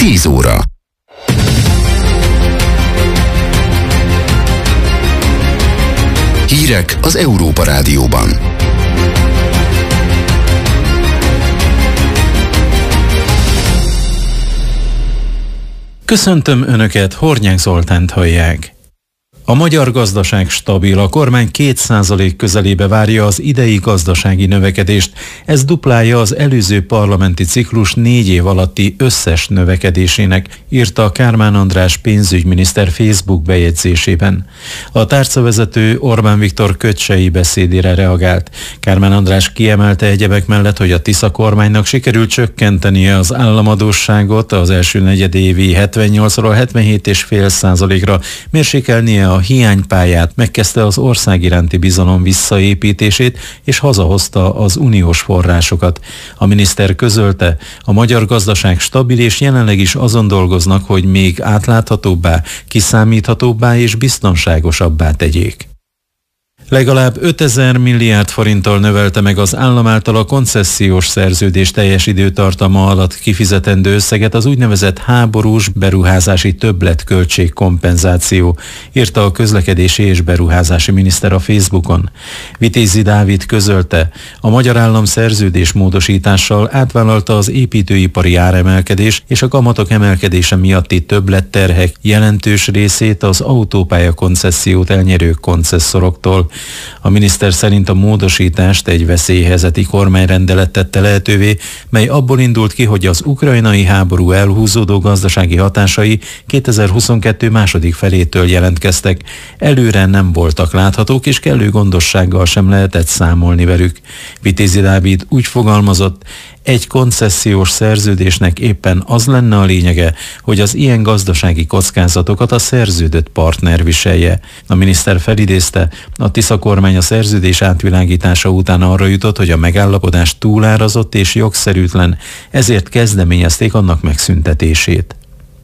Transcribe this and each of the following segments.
10 óra. Hírek az Európa Rádióban. Köszöntöm Önöket, Hornyák Zoltánt hallják. A magyar gazdaság stabil, a kormány 2% közelébe várja az idei gazdasági növekedést. Ez duplája az előző parlamenti ciklus 4 év alatti összes növekedésének, írta Kármán András pénzügyminiszter Facebook bejegyzésében. A tárcavezető Orbán Viktor köcsei beszédére reagált. Kármán András kiemelte egyebek mellett, hogy a Tisza kormánynak sikerült csökkentenie az államadósságot az első negyedévi 78-ról 77,5%-ra, mérsékelnie a hiánypályát, megkezdte az ország iránti bizalom visszaépítését, és hazahozta az uniós forrásokat. A miniszter közölte, a magyar gazdaság stabil, és jelenleg is azon dolgoznak, hogy még átláthatóbbá, kiszámíthatóbbá és biztonságosabbá tegyék. Legalább 5000 milliárd forinttal növelte meg az állam által a koncesziós szerződés teljes időtartama alatt kifizetendő összeget az úgynevezett háborús beruházási többletköltség kompenzáció, írta a közlekedési és beruházási miniszter a Facebookon. Vitézi Dávid közölte, a magyar állam szerződés módosítással átvállalta az építőipari áremelkedés és a kamatok emelkedése miatti többletterhek jelentős részét az autópálya koncesziót elnyerő koncesszoroktól. A miniszter szerint a módosítást egy veszélyhelyzeti kormányrendelet tette lehetővé, mely abból indult ki, hogy az ukrajnai háború elhúzódó gazdasági hatásai 2022 második felétől jelentkeztek. Előre nem voltak láthatók, és kellő gondossággal sem lehetett számolni velük. Vitézi Dávid úgy fogalmazott, egy koncesziós szerződésnek éppen az lenne a lényege, hogy az ilyen gazdasági kockázatokat a szerződött partner viselje. A miniszter felidézte, a Tisza kormány a szerződés átvilágítása után arra jutott, hogy a megállapodás túlárazott és jogszerűtlen, ezért kezdeményezték annak megszüntetését.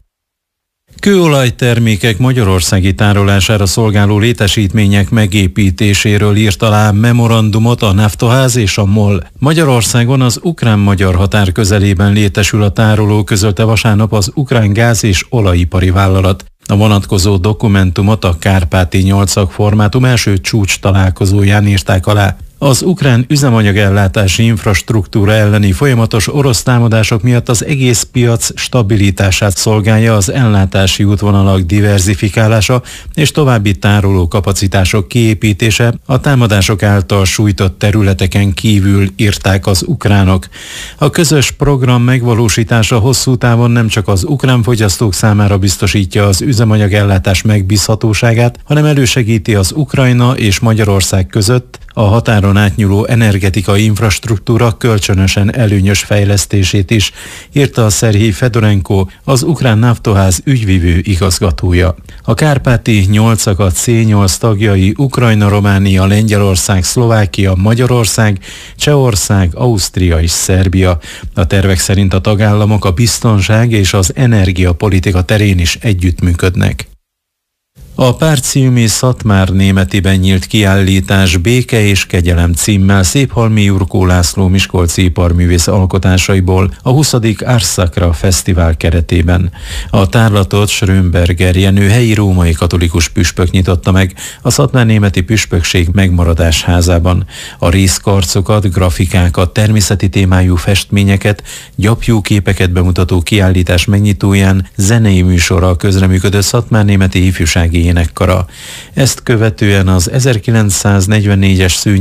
Kőolajtermékek magyarországi tárolására szolgáló létesítmények megépítéséről írt alá memorandumot a Naftoház és a MOL. Magyarországon az ukrán-magyar határ közelében létesül a tároló, közölte vasárnap az ukrán gáz- és olajipari vállalat. A vonatkozó dokumentumot a Kárpáti 8-szak formátum első csúcs találkozóján írták alá. Az ukrán üzemanyagellátási infrastruktúra elleni folyamatos orosz támadások miatt az egész piac stabilitását szolgálja az ellátási útvonalak diverzifikálása és további tároló kapacitások kiépítése a támadások által sújtott területeken kívül, írták az ukránok. A közös program megvalósítása hosszú távon nem csak az ukrán fogyasztók számára biztosítja az üzemanyagellátás megbízhatóságát, hanem elősegíti az Ukrajna és Magyarország között a határon átnyúló energetikai infrastruktúra kölcsönösen előnyös fejlesztését is, írta a Szerhij Fedorenko, az ukrán Naftoház ügyvivő igazgatója. A Kárpáti 8-szak C8 tagjai Ukrajna, Románia, Lengyelország, Szlovákia, Magyarország, Csehország, Ausztria és Szerbia. A tervek szerint a tagállamok a biztonság és az energiapolitika terén is együttműködnek. A Párciumi Szatmár Németiben nyílt kiállítás Béke és kegyelem címmel Széphalmi Jurkó László miskolci iparművész alkotásaiból a 20. Ars Sacra Fesztivál keretében. A tárlatot Schrömberger Jenő helyi római katolikus püspök nyitotta meg a Szatmárnémeti Püspökség megmaradás házában. A részkarcokat, grafikákat, természeti témájú festményeket, gyapjúképeket bemutató kiállítás megnyitóján zenei műsorral közreműködött Szatmárnémeti ifjúsági énekkara. Ezt követően az 1944-es